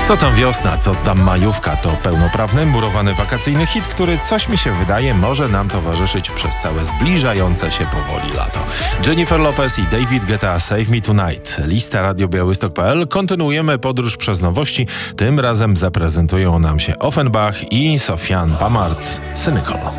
Co tam wiosna, co tam majówka, to pełnoprawny, murowany wakacyjny hit, który coś mi się wydaje może nam towarzyszyć przez całe zbliżające się powoli lato. Jennifer Lopez i David Guetta, Save Me Tonight. Lista radiobiałystok.pl. Kontynuujemy podróż przez nowości. Tym razem zaprezentują nam się Offenbach i Sofiane Pamart, Cynical.